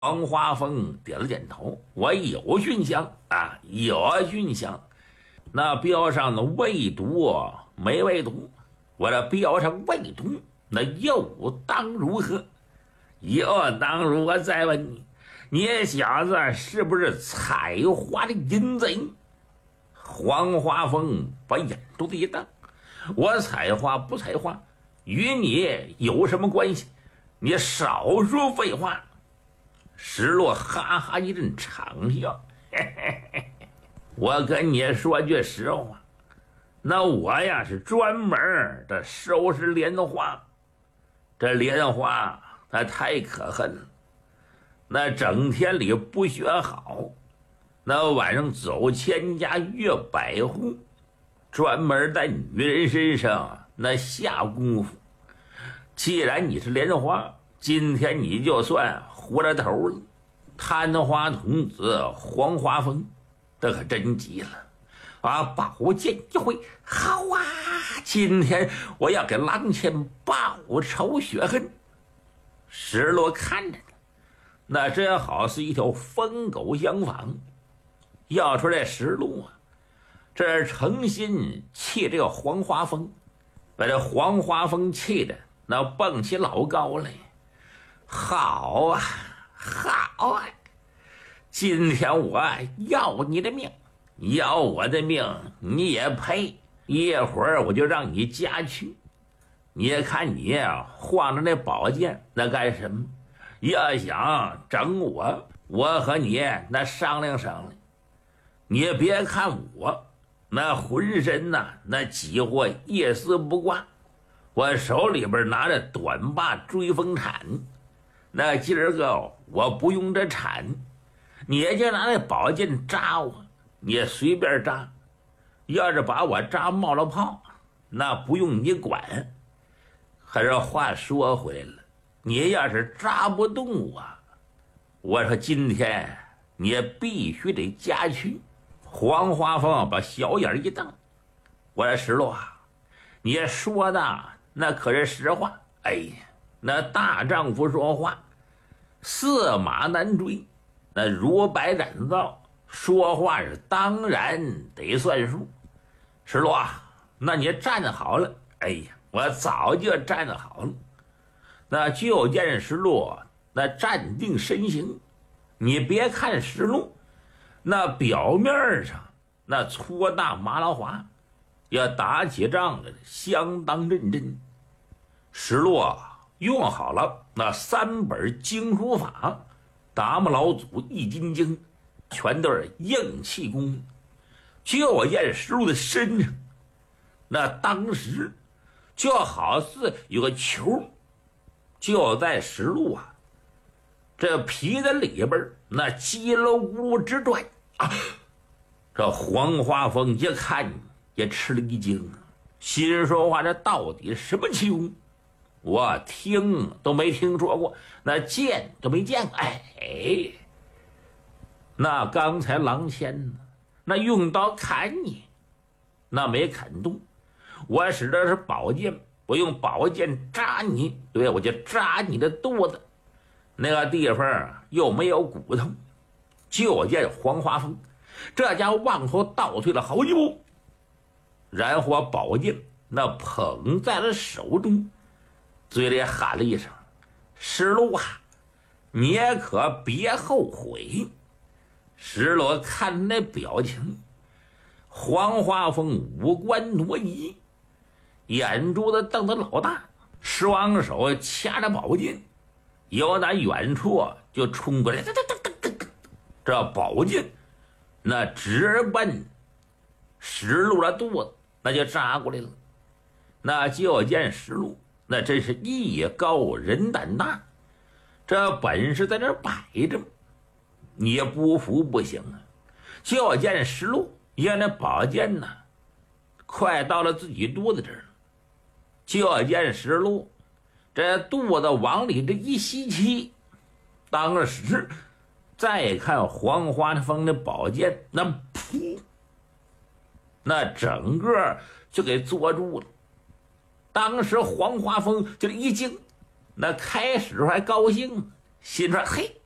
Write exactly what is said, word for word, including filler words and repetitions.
黄花峰点了点头，我有熏香啊，有熏香。那标上的未毒没未毒，我这标上未毒，那又当如何？又当如何？再问你，你小子是不是采花的淫贼？黄花峰把眼珠子一瞪，我采花不采花，与你有什么关系？你少说废话。石洛哈哈一阵长笑，嘿嘿嘿，我跟你说句实话，那我呀是专门的收拾莲花，这莲花它太可恨了，那整天里不学好，那晚上走千家越百户，专门在女人身上那下功夫。既然你是莲花，今天你就算糊了头了。贪花童子黄花峰，这可真急了啊！宝剑一挥，好啊！今天我要给郎前报仇雪恨。石罗看着他，那真好是一条疯狗相仿。要说这石路啊，这是诚心气这个黄花峰，把这黄花峰气的那蹦起老高来。好啊，好啊！今天我要你的命，要我的命你也配？一会儿我就让你家去。你看你晃着那宝剑那干什么？要想整我，我和你那商量商量。你别看我那浑身呐那急活一丝不挂，我手里边拿着短把追风铲，那今儿个我不用这铲，你就拿那宝剑扎我，你随便扎。要是把我扎冒了泡，那不用你管。可是话说回来了，你要是扎不动我，我说今天你必须得家去。黄花峰把小眼一瞪，我说石洛，你说的那可是实话。哎呀，那大丈夫说话，驷马难追，那如白染皂，说话是当然得算数。石洛，那你站好了。哎呀，我早就站好了。那就见石洛那站定身形，你别看石洛那表面上那粗大麻辣滑，要打起仗来相当认真。石洛用好了那三本经书法，达摩老祖易筋经，全都是硬气功。就见石洛的身上，那当时就好似有个球就在石洛啊这皮子里边，那叽噜咕噜直转啊！这黄花峰一看也吃了一惊，心说话这到底什么气功？我听都没听说过，那见都没见过。哎，那刚才郎谦呢？那用刀砍你，那没砍动。我使的是宝剑，我用宝剑扎你，对，我就扎你的肚子。那个地方又没有骨头。就见黄花峰这家伙往后倒退了好几步，然后宝剑那捧在了手中，嘴里喊了一声：石洛啊，你也可别后悔。石洛看那表情，黄花峰五官挪移，眼珠子瞪得老大，双手掐着宝剑，由那远处就冲过来，这宝剑那直奔石路的肚子，那就扎过来了。那就见石路那真是艺高人胆大，这本事在这摆着，你不服不行啊！就见石路让那宝剑呢快到了自己肚子这儿了，就见石路这肚子往里这一吸气，当时再看黄花峰的宝剑，那噗，那整个就给捉住了。当时黄花峰就一惊，那开始还高兴，心说嘿，